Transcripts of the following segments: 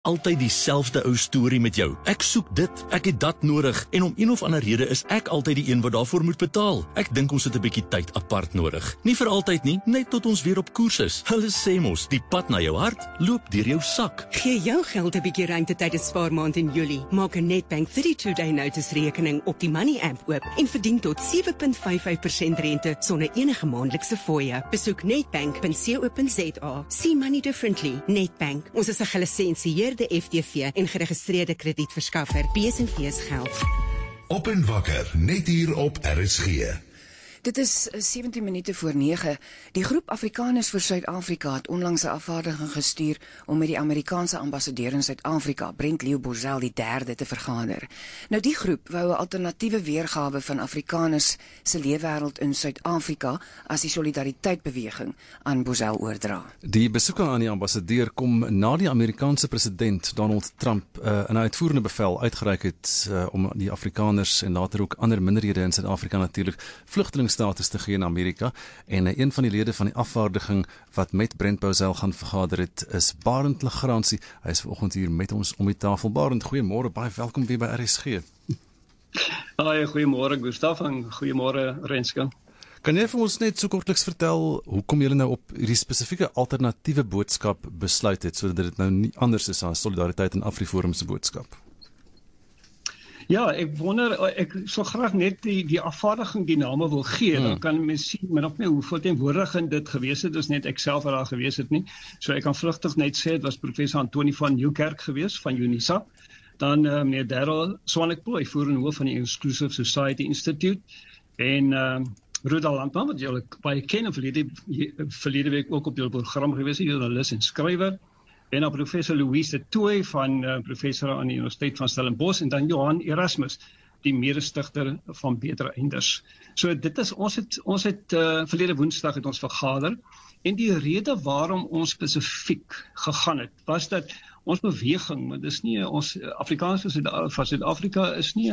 altyd dieselfde ou storie met jou. Ek soek dit, ek het dat nodig, en om een of ander rede is ek altyd die een wat daarvoor moet betaal. Ek dink ons het 'n bietjie tyd apart nodig. Nie vir altyd nie, net tot ons weer op koers is. Hulle sê mos, die pad na jou hart loop deur jou sak. Gee jou geld 'n bietjie ruimte tydens spaarmaand in Julie. Maak 'n Nedbank 32-day notice rekening op die Money app oop en verdien tot 7.55% rente sonder enige maandelikse fooie. Besoek nedbank.co.za. See money differently. Nedbank. Ons is 'n gelisensieerde FTV en geregistreerde kredietverskaffer. B's&V's geld. Op en wakker, net hier op RSG. Dit is 17 minute voor 9. Die groep Afrikaners vir Suid-Afrika het onlangs 'n afvaardiging gestuur om met die Amerikaanse ambassadeur in Suid-Afrika, Brent Leeuw Bosel III, te vergader. Nou die groep wou 'n alternatiewe weergawe van Afrikaners se leefwêreld in Suid-Afrika as die solidariteitbeweging aan Bosel oordra. Die besoeke aan die ambassadeur kom na die Amerikaanse president Donald Trump 'n uitvoerende bevel uitgereik het om die Afrikaners en later ook ander minderhede in Suid-Afrika natuurlik vlugtelingstatus te gee in Amerika, en een van die lede van die afvaardiging wat met Brent Bosel gaan vergader het, is Barend Legrandsie. Hy is vanoggend hier met ons om die tafel. Barend, goeiemôre, baie welkom weer by RSG. Goeiemôre Gustaf en goeiemôre Renske. Kan jy vir ons net so kortliks vertel hoekom julle nou op hierdie spesifieke alternatiewe boodskap besluit het, sodat dit nou nie anders is as Solidariteit en AfriForum se boodskap? Ja, ek wonder, ek sal graag net die afvaardiging die name wil gee, dan kan mens sien min of meer hoe verteenwoordigend dit gewees het, dus net ek self wat daar gewees het nie. So ek kan vlugtig net sê, het was professor Antoni van Nieuwkerk gewees, van UNISA, dan meneer Darryl Swanepoel, voerende hoof van die Inclusive Society Institute, en Rudolf Landman, wat julle baie ken, verlede week ook op julle program gewees, journalist en skrywer, en dan professor Louise de Tooy van professor aan die Universiteit van Stellenbosch, en dan Johan Erasmus, die mede-stigter van Beter Einders. So dit is, ons het verlede Woensdag het ons vergader, en die rede waarom ons spesifiek gegaan het, was dat ons beweging, maar dis nie ons Afrikaans van Suid-Afrika is nie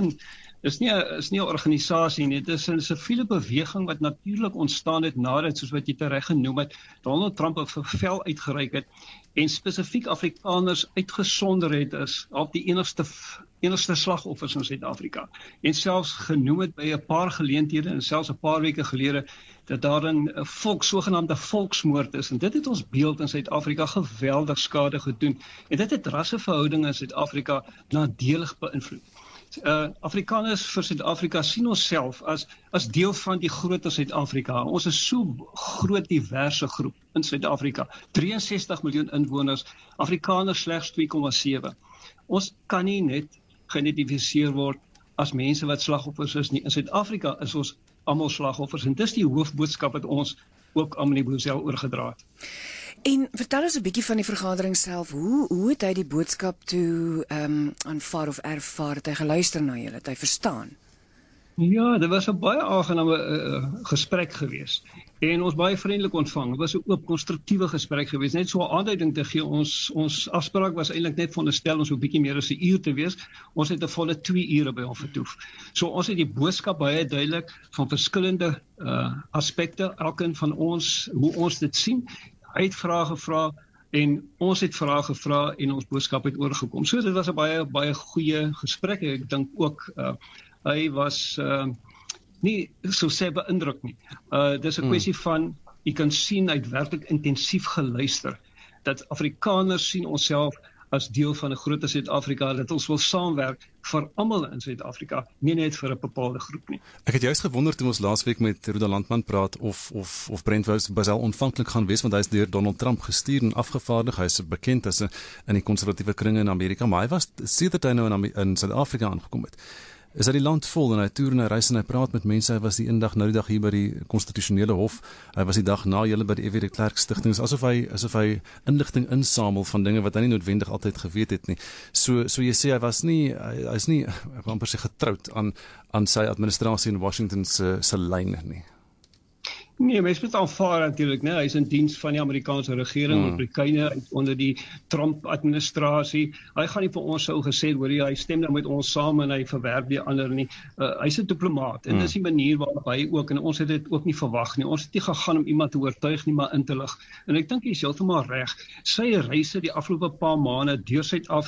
'n organisasie nie, dit is 'n siviele beweging wat natuurlik ontstaan het nadat, soos wat jy tereg genoem het, Donald Trump 'n bevel uitgereik het en spesifiek Afrikaners uitgesonder het as op die enigste slagoffers in Suid-Afrika. En selfs genoem het by 'n paar geleenthede en selfs 'n paar weke gelede dat daar 'n sogenaamde volksmoord is. En dit het ons beeld in Suid-Afrika geweldig skade gedoen. En dit het rasseverhoudinge in Suid-Afrika nadelig beïnvloed. Afrikaners vir Suid-Afrika sien ons self as deel van die groter Suid-Afrika. Ons is so groot diverse groep in Suid-Afrika. 63 miljoen inwoners, Afrikaners slegs 2,7. Ons kan nie net geïdentifiseer word as mense wat slagoffers is nie. In Suid-Afrika is ons almal slagoffers, en dis die hoofboodskap wat ons ook aan meneer Bosel oorgedra het. En vertel ons 'n bietjie van die vergadering self. Hoe het hy die boodskap toe aanvaar of ervaar? Het hy geluister na julle? Het hy verstaan? Ja, dit was 'n baie aangename gesprek geweest. En ons baie vriendelik ontvang. Dit was 'n oop, konstruktiewe gesprek geweest. Net so 'n aanduiding te gee, ons afspraak was eintlik net veronderstel om so 'n bietjie meer as 'n uur te wees. Ons het 'n volle 2 ure by hom vertoef. So ons het die boodskap baie duidelik van verskillende aspekte, elkeen van ons, hoe ons dit sien. Hy het vrae gevra en ons het vrae gevra en ons boodskap het oorgekom. So dit was 'n baie goeie gesprek. Ek dink ook hy was nie so sê beïndruk nie. Dis 'n kwessie van, jy kan sien, hy het werklik intensief geluister, dat Afrikaners sien onsself as deel van 'n groter Suid-Afrika, dat ons wil saamwerk vir almal in Suid-Afrika, nie net vir 'n bepaalde groep nie. Ek het juist gewonder toe ons laasweek met Rudolf Landman praat of Brent Bosel ontvanklik gaan wees, want hy is deur Donald Trump gestuur en afgevaardig. Hy is bekend as in die konservatiewe kringe in Amerika, maar hy was sedert hy nou in Suid-Afrika aangekom het, is hy die land vol, en hy toer en hy reis en hy praat met mense. Hy was die eendag nou die dag hier by die konstitusionele hof, hy was die dag na julle by die F.W. de Klerk Stichting, asof hy inligting insamel van dinge wat hy nie noodwendig altyd geweet het nie. So jy sê, hy is nie, ek wil amper sê, getroud aan sy administrasie in Washington se lyn nie. Nee, mens moet aanvaar natuurlijk, né? Hy is in diens van die Amerikaanse regering, Republikeine onder die Trump-administrasie. Hy gaan nie vir ons sou gesê, hoor jy, hy stem nou met ons saam en hy verwerp die ander nie. Hy's 'n diplomaat, en dis die manier waarop hy ook, en ons het dit ook nie verwag nie. Ons het nie gegaan om iemand te oortuig nie, maar in te lig. En ek dink hy is heeltemal reg. Sy reise die afgelope paar maande deur Suid-Afrika